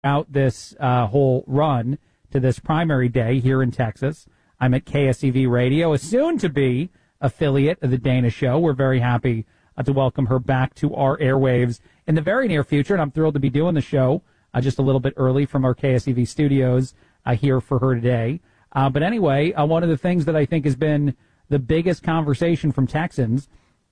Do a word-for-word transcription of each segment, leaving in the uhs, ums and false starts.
out this uh, whole run to this primary day here in Texas. I'm at K S E V Radio, a soon-to-be affiliate of the Dana Show. We're very happy uh, to welcome her back to our airwaves in the very near future, and I'm thrilled to be doing the show uh, just a little bit early from our K S E V studios uh, here for her today. Uh, but anyway, uh, one of the things that I think has been the biggest conversation from Texans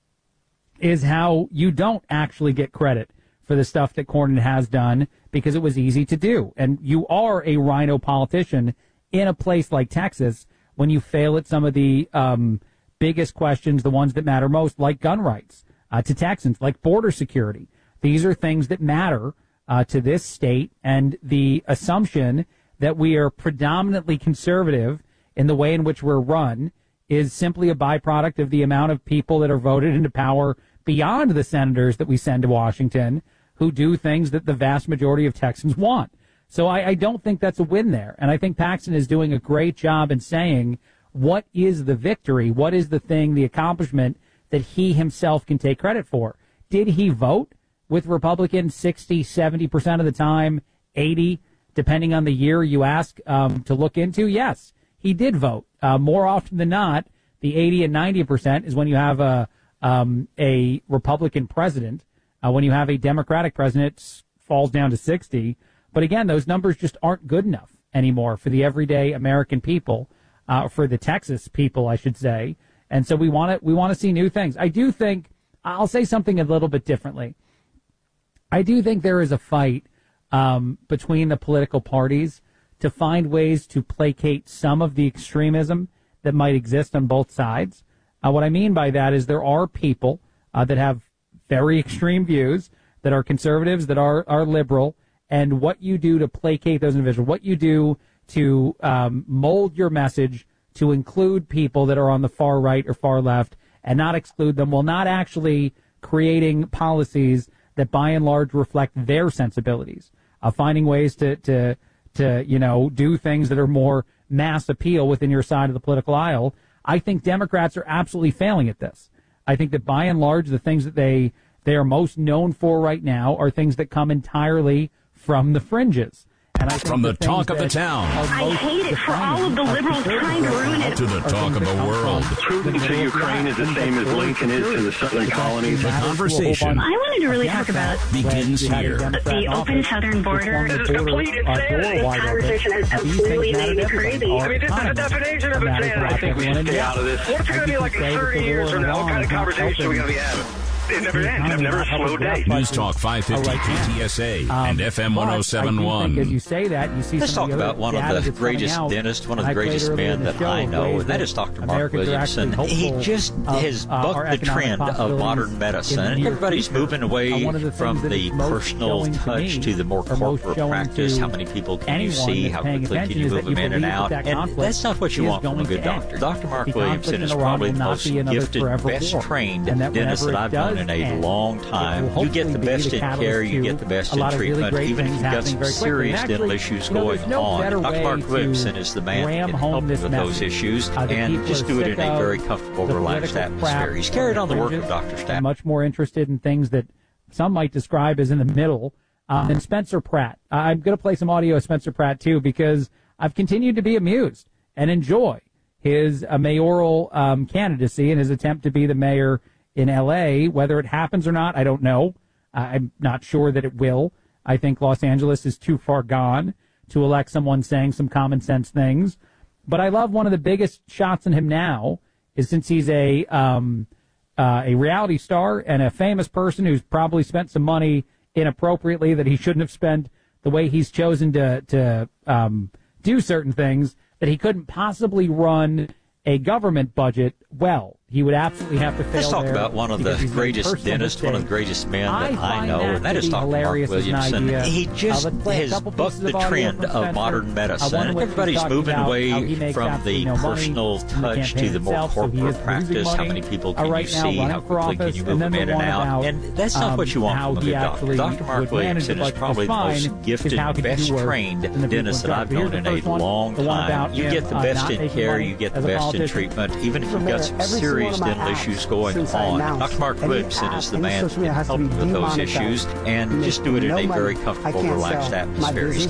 is how you don't actually get credit for the stuff that Cornyn has done because it was easy to do. And you are a rhino politician in a place like Texas when you fail at some of the um, biggest questions, the ones that matter most, like gun rights uh, to Texans, like border security. These are things that matter uh, to this state, and the assumption that we are predominantly conservative in the way in which we're run is simply a byproduct of the amount of people that are voted into power beyond the senators that we send to Washington who do things that the vast majority of Texans want. So I, I don't think that's a win there. And I think Paxton is doing a great job in saying what is the victory, what is the thing, the accomplishment that he himself can take credit for. Did he vote with Republicans sixty, seventy percent of the time, eighty, depending on the year you ask um, to look into? Yes, he did vote. Uh, more often than not, the eighty and ninety percent is when you have a, um, a Republican president. Uh, when you have a Democratic president, it falls down to sixty. But again, those numbers just aren't good enough anymore for the everyday American people, uh, for the Texas people, I should say. And so we want to we want to see new things. I do think I'll say something a little bit differently. I do think there is a fight um, between the political parties to find ways to placate some of the extremism that might exist on both sides. Uh, what I mean by that is there are people uh, that have very extreme views, that are conservatives, that are, are liberal, and what you do to placate those individuals, what you do to um, mold your message to include people that are on the far right or far left and not exclude them, while not actually creating policies that by and large reflect their sensibilities, uh, finding ways to, to, to, you know, do things that are more mass appeal within your side of the political aisle. I think Democrats are absolutely failing at this. I think that by and large, the things that they they are most known for right now are things that come entirely from the fringes. And I think from the, the talk of the town. I hate it for all of the liberals trying to ruin it. To the talk of the world. Putin to Ukraine is the same as Lincoln is to the southern colonies. The conversation. I wanted to really talk about begins here. The open southern border. This is complete insanity. This conversation has absolutely made me crazy. I mean, this is the definition of insanity. I think we should stay out of this. What's it going to be like in thirty years from now? What kind of conversation are we going to be having? It never ends. I've never slowed down. News Talk five fifty K T S A and F M one oh seven point one. As you say that, you see Let's talk about one of the greatest dentists, one of the greatest men that I know, and that is Doctor Mark Williamson. He just has bucked the trend of modern medicine. Everybody's moving away from the personal touch to the more corporate practice. How many people can you see? How quickly can you move them in and out? And that's not what you want from a good doctor. Doctor Mark Williamson is probably the most gifted, best trained dentist that I've known in a long time. You get the best in care, you get the best in treatment, even if you've got some serious dental issues going on. Doctor Mark Williamson is the man that can help you with those issues and just do it in a very comfortable, relaxed atmosphere. He's carried on the work of Doctor Stapp. Much more interested in things that some might describe as in the middle uh, than Spencer Pratt. Uh, I'm going to play some audio of Spencer Pratt, too, because I've continued to be amused and enjoy his uh, mayoral um, candidacy and his attempt to be the mayor in L A. Whether it happens or not, I don't know. Uh, I'm not sure that it will. I think Los Angeles is too far gone to elect someone saying some common sense things. But I love one of the biggest shots in him now is since he's a um, uh, a reality star and a famous person who's probably spent some money inappropriately that he shouldn't have spent the way he's chosen to, to um, do certain things, that he couldn't possibly run a government budget well. He would absolutely have to fail. Let's talk there about one of the greatest dentists, one of the greatest men that I, I know, and that is Doctor Mark Williamson. He just uh, has bucked the trend of modern medicine. Everybody's moving away from the personal touch to the more corporate practice. How many people can you see? How quickly can you move them in and out? And that's not what you want from a good doctor. Doctor Mark Williamson is probably the most gifted, best trained dentist that I've known in a long time. You get the best in care, you get the best in treatment, even if you've got some serious serious dental issues going on. Doctor Mark Williamson is the man who can help you with those issues and just do it in a very comfortable, relaxed atmosphere.